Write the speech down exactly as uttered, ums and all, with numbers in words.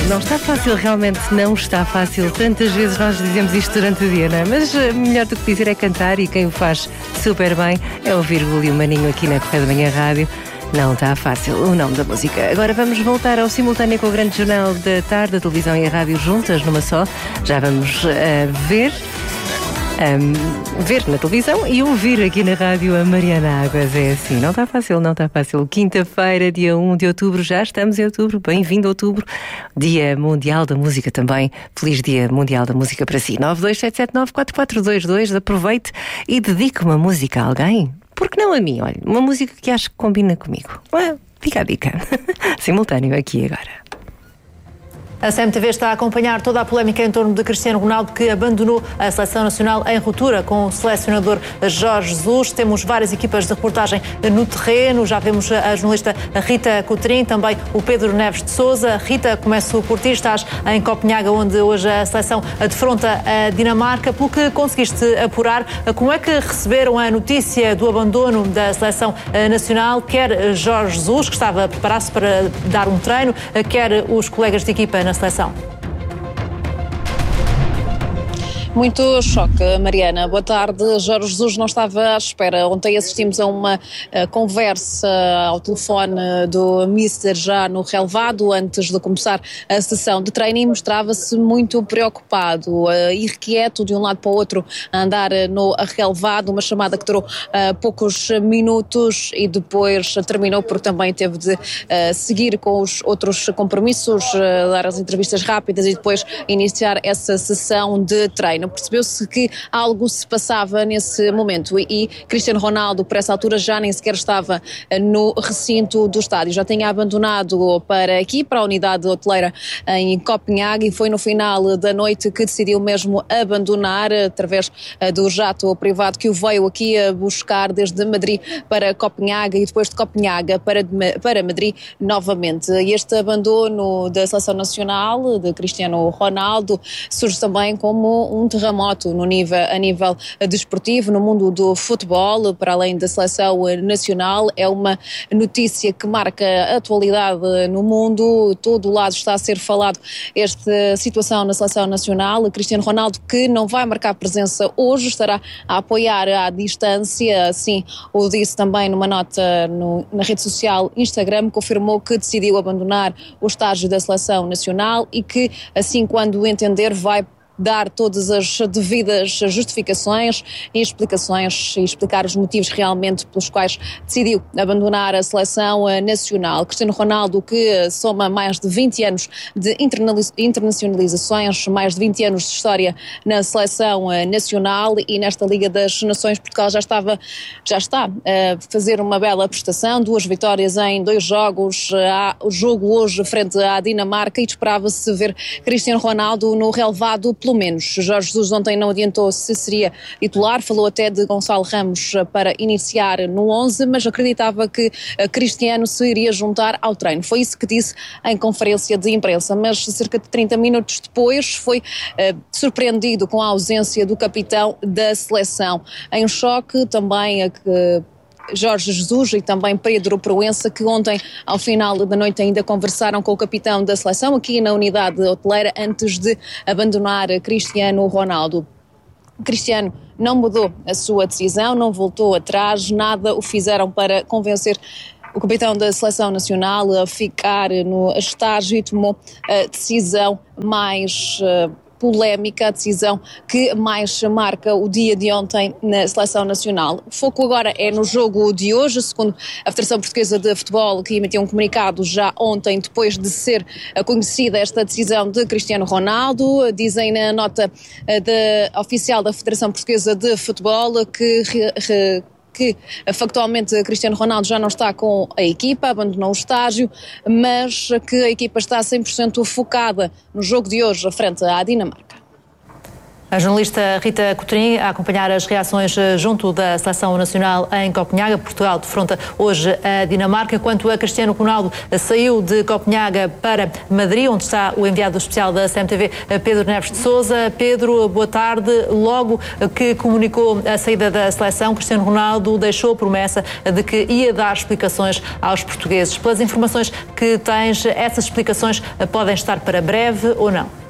Não está fácil, realmente não está fácil. Tantas vezes nós dizemos isto durante o dia, não é? Mas melhor do que dizer é cantar, e quem o faz super bem é o Vírgula e o Maninho aqui na Correia da Manhã Rádio. Não está fácil o nome da música. Agora vamos voltar ao simultâneo com o grande jornal da tarde, a televisão e a rádio juntas numa só. Já vamos uh, ver... Um, ver na televisão e ouvir aqui na rádio a Mariana Águas. É assim, não está fácil, não está fácil. Quinta-feira, dia um de outubro, já estamos em outubro, bem-vindo a outubro, Dia Mundial da Música também. Feliz Dia Mundial da Música para si. nove dois sete sete nove quatro quatro dois dois. Aproveite e dedique uma música a alguém. Por que não a mim? Olha, uma música que acho que combina comigo. Ué, fica a dica. Simultâneo aqui agora. A C M T V está a acompanhar toda a polémica em torno de Cristiano Ronaldo, que abandonou a Seleção Nacional em ruptura com o selecionador Jorge Jesus. Temos várias equipas de reportagem no terreno. Já vemos a jornalista Rita Coutrinho, também o Pedro Neves de Sousa. Rita, começo por ti. Estás em Copenhaga, onde hoje a seleção defronta a Dinamarca. Pelo que conseguiste apurar, como é que receberam a notícia do abandono da Seleção Nacional, quer Jorge Jesus, que estava a preparar-se para dar um treino, quer os colegas de equipa na seleção? Muito choque, Mariana. Boa tarde. Jorge Jesus não estava à espera. Ontem assistimos a uma uh, conversa ao telefone do Mister já no relevado, antes de começar a sessão de treino, e mostrava-se muito preocupado, uh, irrequieto, de um lado para o outro, a andar no relevado, uma chamada que durou uh, poucos minutos e depois terminou porque também teve de uh, seguir com os outros compromissos, uh, dar as entrevistas rápidas e depois iniciar essa sessão de treino. Percebeu-se que algo se passava nesse momento e, e Cristiano Ronaldo, por essa altura, já nem sequer estava no recinto do estádio, já tinha abandonado para aqui, para a unidade hoteleira em Copenhague, e foi no final da noite que decidiu mesmo abandonar, através do jato privado que o veio aqui a buscar desde Madrid para Copenhague e depois de Copenhague para, para Madrid novamente. E este abandono da Seleção Nacional de Cristiano Ronaldo surge também como um terremoto no nível, a nível desportivo, no mundo do futebol, para além da Seleção Nacional. É uma notícia que marca a atualidade no mundo, todo o lado está a ser falado esta situação na Seleção Nacional. Cristiano Ronaldo, que não vai marcar presença hoje, estará a apoiar à distância, assim o disse também numa nota no, na rede social Instagram, confirmou que decidiu abandonar o estágio da Seleção Nacional e que, assim quando entender, vai dar todas as devidas justificações e explicações e explicar os motivos realmente pelos quais decidiu abandonar a Seleção Nacional. Cristiano Ronaldo, que soma mais de vinte anos de internacionalizações, mais de vinte anos de história na Seleção Nacional, e nesta Liga das Nações Portugal já estava, já está a fazer uma bela prestação, duas vitórias em dois jogos. Há o jogo hoje frente à Dinamarca e esperava-se ver Cristiano Ronaldo no relevado, pelo menos. Jorge Jesus ontem não adiantou se seria titular, falou até de Gonçalo Ramos para iniciar no onze, mas acreditava que Cristiano se iria juntar ao treino. Foi isso que disse em conferência de imprensa, mas cerca de trinta minutos depois foi uh, surpreendido com a ausência do capitão da seleção. Em choque também a que Jorge Jesus e também Pedro Proença, que ontem, ao final da noite, ainda conversaram com o capitão da seleção aqui na unidade hoteleira antes de abandonar Cristiano Ronaldo. Cristiano não mudou a sua decisão, não voltou atrás, nada o fizeram para convencer o capitão da Seleção Nacional a ficar no estágio, e tomou a decisão mais uh, polémica, a decisão que mais marca o dia de ontem na Seleção Nacional. O foco agora é no jogo de hoje, segundo a Federação Portuguesa de Futebol, que emitiu um comunicado já ontem, depois de ser conhecida esta decisão de Cristiano Ronaldo. Dizem na nota de, oficial da Federação Portuguesa de Futebol que re, re, que factualmente Cristiano Ronaldo já não está com a equipa, abandonou o estágio, mas que a equipa está cem por cento focada no jogo de hoje frente à Dinamarca. A jornalista Rita Cotrim a acompanhar as reações junto da Seleção Nacional em Copenhaga. Portugal defronta hoje a Dinamarca, enquanto a Cristiano Ronaldo saiu de Copenhaga para Madrid, onde está o enviado especial da C M T V, Pedro Neves de Sousa. Pedro, boa tarde. Logo que comunicou a saída da seleção, Cristiano Ronaldo deixou a promessa de que ia dar explicações aos portugueses. Pelas informações que tens, essas explicações podem estar para breve ou não?